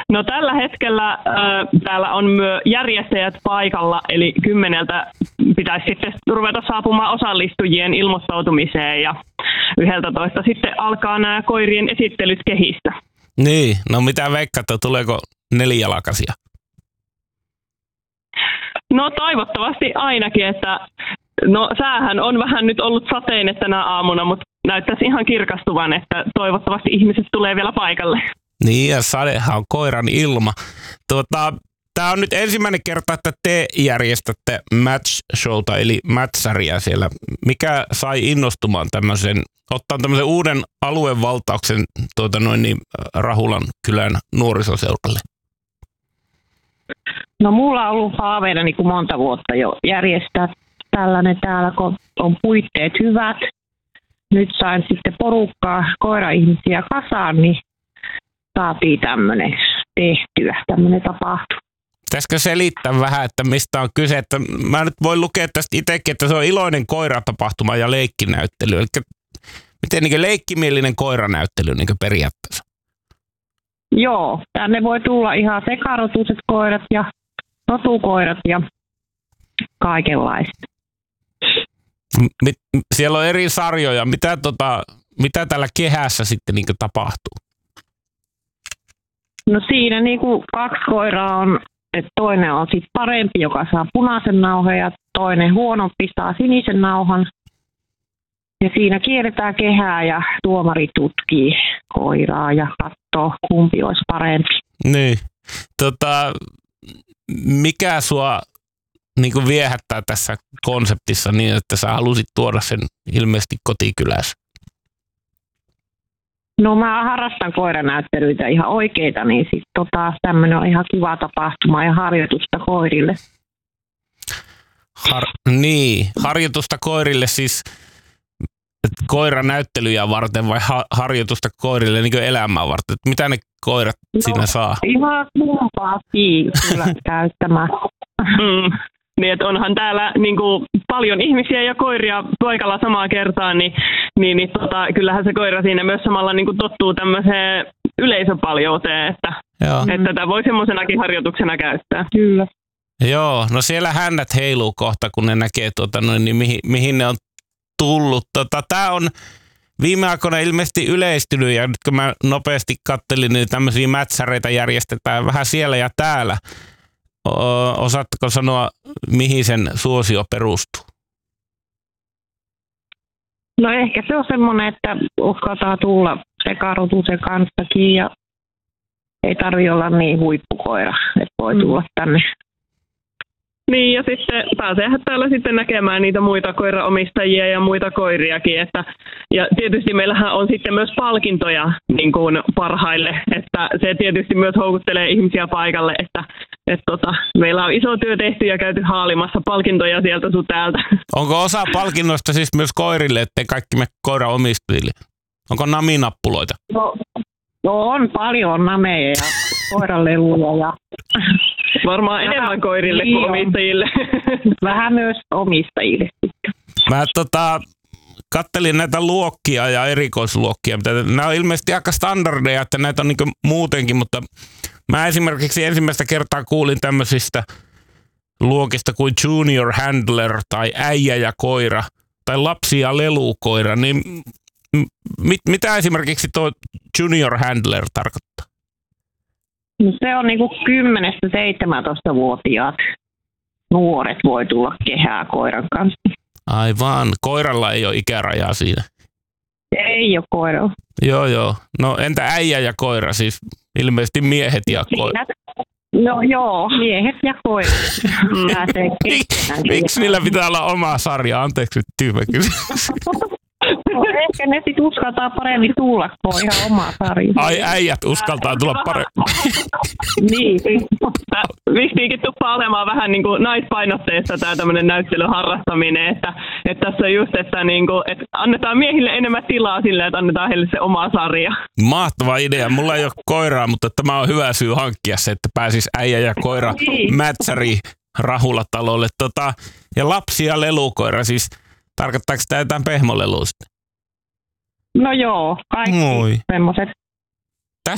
No tällä hetkellä täällä on myös järjestäjät paikalla, eli 10 pitäisi sitten ruveta saapumaan osallistujien ilmoittautumiseen ja 11 sitten alkaa nämä koirien esittelyt kehistä. Niin, no mitä veikkaatte, tuleeko 4-jalkaisia? No toivottavasti ainakin, että no säähän on vähän nyt ollut sateinen tänä aamuna, mutta näyttäisi ihan kirkastuvan, että toivottavasti ihmiset tulee vielä paikalle. Niin, ja sadehan on koiran ilma. Tämä on nyt ensimmäinen kerta, että te järjestätte match showta, eli mätsäriä siellä. Mikä sai innostumaan ottaa tämmöisen uuden aluevaltauksen Rahulan kylän nuorisoseuralle? No mulla on ollut haaveena niin kuin monta vuotta jo järjestää tällainen täällä, kun on puitteet hyvät. Nyt sain sitten porukkaa koira-ihmisiä kasaan, niin saatiin tämmöinen tehtyä, tämmöinen tapahtuma. Pitäisikö selittää vähän, että mistä on kyse? Että mä nyt voin lukea tästä itsekin, että se on iloinen koiratapahtuma ja leikkinäyttely. Eli miten niin leikkimielinen koiranäyttely niin periaatteessa? Joo, tänne voi tulla ihan sekarotuiset koirat ja rotukoirat ja kaikenlaista. Siellä on eri sarjoja. Mitä tällä kehässä sitten niin tapahtuu? No siinä niin kuin 2 koiraa on, että toinen on sitten parempi, joka saa punaisen nauhan ja toinen huonompi saa sinisen nauhan. Ja siinä kierretään kehää ja tuomari tutkii koiraa ja katsoo, kumpi olisi parempi. Niin. Mikä sua niin kuin viehättää tässä konseptissa niin, että sä halusit tuoda sen ilmeisesti kotikylässä? No mä harrastan koiranäyttelyitä ihan oikeita, niin sitten tämmöinen on ihan kiva tapahtuma ja harjoitusta koirille. Harjoitusta koirille siis koiranäyttelyjä varten vai harjoitusta koirille niin kuin elämää varten? Mitä ne koirat siinä saa? Ihan kumpaakin kyllä käyttämään. Niin, että onhan täällä niin kuin paljon ihmisiä ja koiria paikalla samaan kertaan, niin kyllähän se koira siinä myös samalla niin kuin tottuu tämmöiseen yleisöpaljouteen, että tätä voi semmoisenakin harjoituksena käyttää. Kyllä. Joo, no siellä hännät heiluu kohta, kun ne näkee niin mihin ne on tullut. Tämä on viime aikoina ilmeisesti yleistynyt, ja nyt kun mä nopeasti kattelin, niin tämmöisiä mätsäreitä järjestetään vähän siellä ja täällä. Osaatteko sanoa, mihin sen suosio perustuu? No ehkä se on semmoinen, että uskaltaa tulla sekarotusen kanssakin ja ei tarvitse olla niin huippukoira, että voi tulla tänne. Niin, ja sitten pääseehän täällä sitten näkemään niitä muita koiraomistajia ja muita koiriakin. Ja tietysti meillähän on sitten myös palkintoja niin kuin parhaille, että se tietysti myös houkuttelee ihmisiä paikalle, että meillä on iso työ tehty ja käyty haalimassa palkintoja sieltä sun täältä. Onko osa palkinnoista siis myös koirille, ettei kaikki me koiraomistajille? Onko naminappuloita? No on paljon nameja ja koiraleluja ja varmaan enemmän koirille kuin omistajille. Vähän myös omistajille. Mä kattelin näitä luokkia ja erikoisluokkia. Nämä on ilmeisesti aika standardeja, että näitä on niin muutenkin, mutta mä esimerkiksi ensimmäistä kertaa kuulin tämmöisistä luokista kuin junior handler tai äijä ja koira tai lapsi ja lelukoira. Niin mitä esimerkiksi tuo junior handler tarkoittaa? No se on niinku 10-17-vuotiaat nuoret voi tulla kehää koiran kanssa. Aivan. Koiralla ei ole ikärajaa siinä. Ei ole koiralla. Joo. No entä äijä ja koira? Siis ilmeisesti miehet ja koira. No joo, miehet ja koira. Miksi niillä pitää olla oma sarja? Anteeksi nyt tyhmä kysymys. No, ehkä ne sit uskaltaa paremmin tulla, kun on ihan oma sarja. Ai äijät uskaltaa tulla paremmin. Niin. Vistiinkin tuppaa olemaan vähän niin kuin naispainotteista tämä tämmöinen näyttelyn harrastaminen, että tässä on just, että annetaan miehille enemmän tilaa silleen, että annetaan heille se oma sarja. Mahtava idea. Mulla ei ole koiraa, mutta tämä on hyvä syy hankkia se, että pääsis äijä ja koira mätsäri Rahulatalolle. Ja lapsi ja lelukoira, siis tarkoittaako tämä jotain pehmolelua sitten? No joo, kaikki semmoiset